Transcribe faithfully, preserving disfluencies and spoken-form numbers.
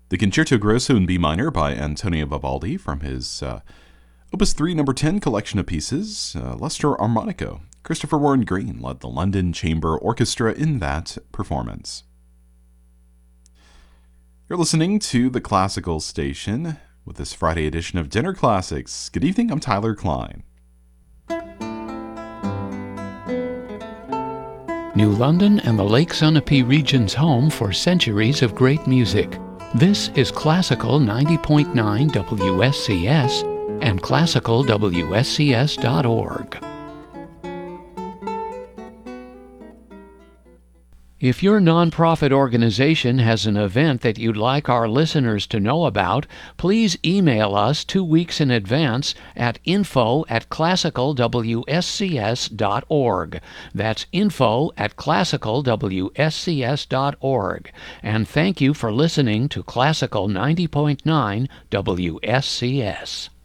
The Concerto Grosso in B minor by Antonio Vivaldi from his uh, Opus three, number ten collection of pieces, uh, Lustro Armonico. Christopher Warren Green led the London Chamber Orchestra in that performance. You're listening to the Classical Station with this Friday edition of Dinner Classics. Good evening, I'm Tyler Klein. New London and the Lake Sunapee region's home for centuries of great music. This is Classical ninety point nine W S C S and classical W S C S dot org. If your nonprofit organization has an event that you'd like our listeners to know about, please email us two weeks in advance at info at classical W S C S dot org. That's info at classical W S C S dot org. And thank you for listening to Classical ninety point nine W S C S.